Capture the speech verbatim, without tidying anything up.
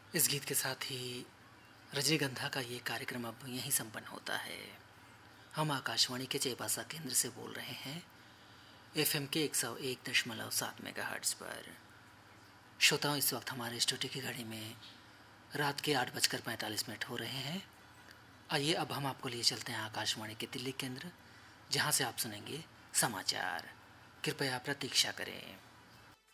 इस गीत के साथ ही रजनीगंधा का ये कार्यक्रम अब यहीं संपन्न होता है। हम आकाशवाणी के चेपासा केंद्र से बोल रहे हैं एफएम के एक सौ एक दशमलव सात मेगाहर्ट्ज़ पर। श्रोताओं, इस वक्त हमारे स्टूडियो की घड़ी में रात के आठ बजकर पैंतालीस मिनट हो रहे हैं। आइए अब हम आपको लिए चलते हैं आकाशवाणी के दिल्ली केंद्र, जहां से आप सुनेंगे समाचार। कृपया प्रतीक्षा करें।